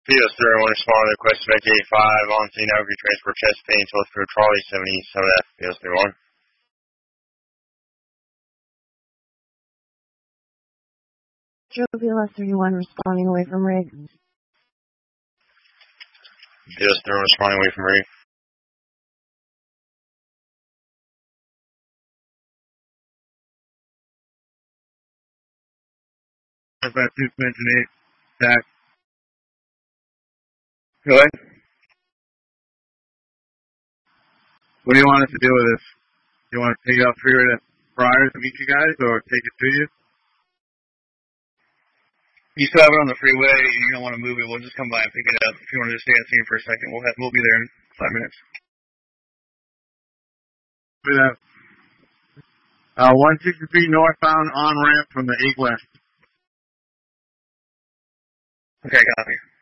PS31 responding to request to 85 on scene Albuquerque transport chest pain to for trolley 77F. PS31. Jovial S31 responding away from rig. PS31 responding away from rig. About 2 attack. Go ahead. What do you want us to do with this? Do you want to take it out freeway to Friars to meet you guys, or take it to you? You still have it on the freeway, and you don't want to move it, we'll just come by and pick it up. If you want to just stay on scene for a second, we'll be there in 5 minutes. 163 northbound on ramp from the 8 west. Okay, copy.